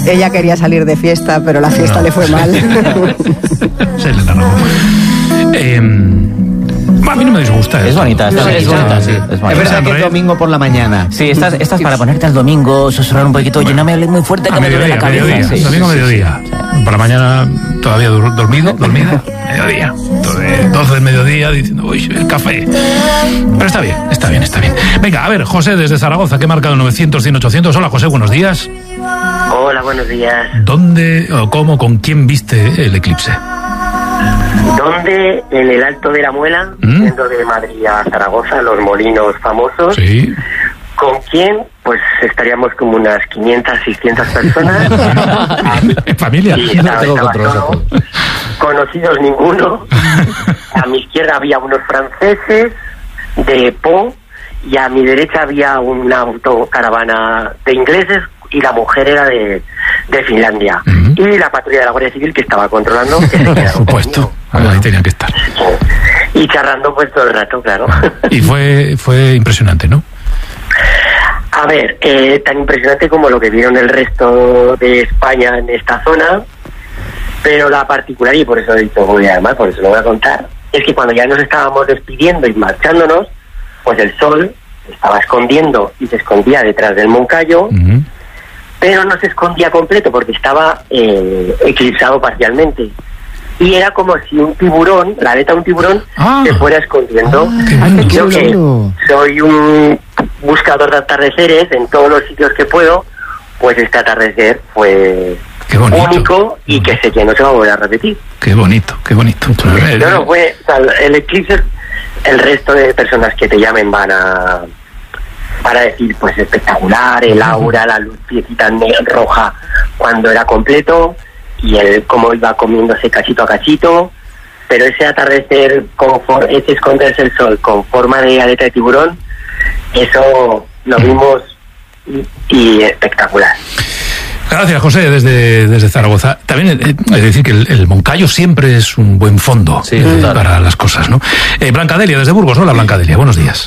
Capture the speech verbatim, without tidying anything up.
Ella quería salir de fiesta, pero la fiesta no. le fue mal. Se le largó. Eh, a mí no me disgusta. Es bonita, no, es, es bonita, bonita, sí. sí. Es, es verdad que es domingo por la mañana. Sí, estás, estás para ponerte al domingo, susurrar un poquito. Oye, no me hables muy fuerte que a me duele la cabeza. Mediodía, sí, domingo sí, mediodía. Sí, sí. Para mañana todavía dormido, dormida. Mediodía. doce del mediodía diciendo, uy, el café. Pero está bien, está bien, está bien. Venga, a ver, José desde Zaragoza, que ha marcado novecientos, cien, ochocientos. Hola, José, buenos días. Hola, buenos días. ¿Dónde o cómo, con quién viste el eclipse? ¿Dónde? En el Alto de la Muela, ¿Mm? yendo de Madrid a Zaragoza, los molinos famosos. Sí. ¿Con quién? Pues estaríamos como unas quinientas, seiscientas personas. ¿En familia? Sí, no estaba, tengo estaba control. solo. Conocidos ninguno. A mi izquierda había unos franceses de Po y a mi derecha había una autocaravana de ingleses y la mujer era de, de Finlandia. Uh-huh. Y la patrulla de la Guardia Civil que estaba controlando. Que se Por supuesto, conmigo. Ahí tenían que estar. Y charlando pues todo el rato, claro. Y fue, fue impresionante, ¿no? A ver, eh, tan impresionante como lo que vieron el resto de España en esta zona, pero la particular, y por eso he dicho, voy además, por eso lo voy a contar, es que cuando ya nos estábamos despidiendo y marchándonos, pues el sol estaba escondiendo y se escondía detrás del Moncayo, uh-huh. pero no se escondía completo porque estaba eh, eclipsado parcialmente. Y era como si un tiburón, la aleta de un tiburón, ah. se fuera escondiendo. Ah, y creo que soy un buscador de atardeceres en todos los sitios que puedo, pues este atardecer fue único y que sé que no se va a volver a repetir. Qué bonito, qué bonito. No, no, fue, o sea, el eclipse, el resto de personas que te llamen van a para decir, pues espectacular, el aura, la luz piecita roja cuando era completo, y él cómo iba comiéndose cachito a cachito, pero ese atardecer, con for- ese esconderse el sol con forma de aleta de tiburón, eso lo vimos y, y espectacular. Gracias, José, desde, desde Zaragoza. También eh, es decir que el, el Moncayo siempre es un buen fondo sí, para las cosas, ¿no? Eh, Blanca Delia, desde Burgos. Hola, Blanca Delia, buenos días.